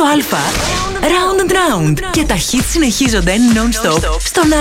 στο Α. Round and round. Και τα hits συνεχίζονται non-stop στον